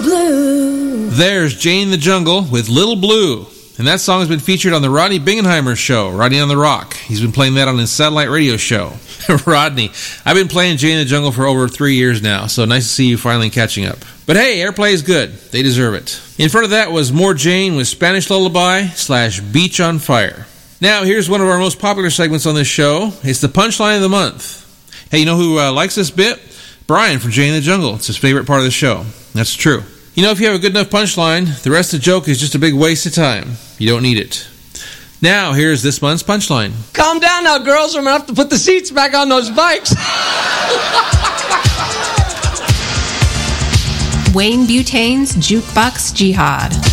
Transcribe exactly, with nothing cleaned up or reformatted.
Blue. There's Jane the Jungle with Little Blue. And that song has been featured on the Rodney Bingenheimer show, Rodney on the Rock. He's been playing that on his satellite radio show. Rodney, I've been playing Jane the Jungle for over three years now, so nice to see you finally catching up. But hey, airplay is good. They deserve it. In front of that was More Jane with Spanish Lullaby slash Beach on Fire. Now, here's one of our most popular segments on this show. It's the Punchline of the Month. Hey, you know who uh, likes this bit? Brian from Jane the Jungle. It's his favorite part of the show. That's true. You know, if you have a good enough punchline, the rest of the joke is just a big waste of time. You don't need it. Now, here's this month's punchline. Calm down now, girls. I'm going to have to put the seats back on those bikes. Wayne Butane's Jukebox Jihad.